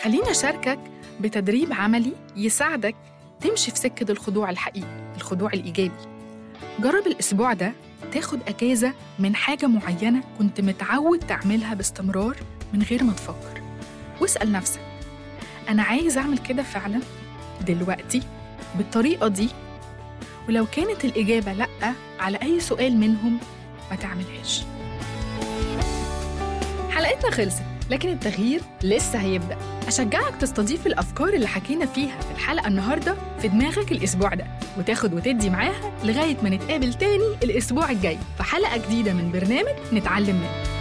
خليني أشاركك بتدريب عملي يساعدك تمشي في سكة الخضوع الحقيقي، الخضوع الإيجابي. جرب الأسبوع ده تاخد أجازة من حاجة معينة كنت متعود تعملها باستمرار من غير ما تفكر، واسأل نفسك أنا عايز أعمل كده فعلاً دلوقتي بالطريقة دي؟ ولو كانت الإجابة لأ على أي سؤال منهم ما تعملهاش. حلقتنا خلصت، لكن التغيير لسه هيبدأ. أشجعك تستضيف الأفكار اللي حكينا فيها في الحلقة النهاردة في دماغك الأسبوع ده، وتاخد وتدي معاها لغاية ما نتقابل تاني الأسبوع الجاي في حلقة جديدة من برنامج نتعلم منه.